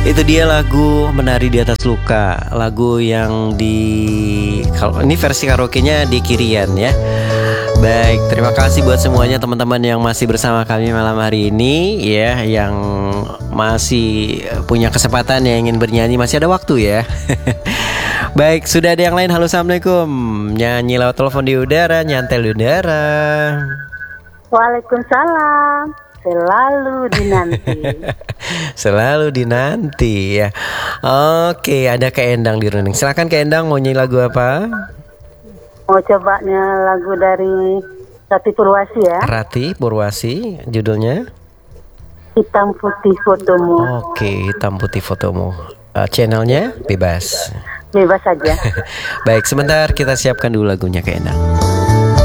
Itu dia lagu Menari di Atas Luka. Lagu yang kalau ini versi karaoke-nya di Kirian ya. Baik, terima kasih buat semuanya teman-teman yang masih bersama kami malam hari ini ya, yang masih punya kesempatan yang ingin bernyanyi, masih ada waktu ya. Baik, sudah ada yang lain. Halo, assalamualaikum. Nyanyi lewat telepon di udara, nyantel di udara. Waalaikumsalam. Selalu dinanti. Selalu dinanti ya. Oke, ada Kak Endang di running. Silakan Kak Endang, mau nyanyi lagu apa? Mau cobanya lagu dari Rati Purwasi ya. Rati Purwasi, judulnya Hitam Putih Fotomu. Oke, Hitam Putih Fotomu. Channelnya bebas. Bebas saja. Baik, sebentar kita siapkan dulu lagunya Kak Endang.